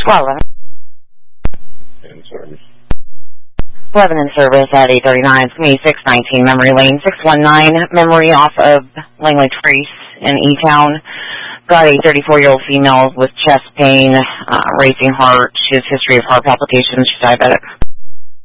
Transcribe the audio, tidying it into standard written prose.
Squad 11. In service. 11 in service at 839. It's me, 619 Memory Lane, 619 Memory off of Langley Trace in E-Town. Got a 34-year-old female with chest pain, racing heart. She has history of heart palpitations. She's diabetic.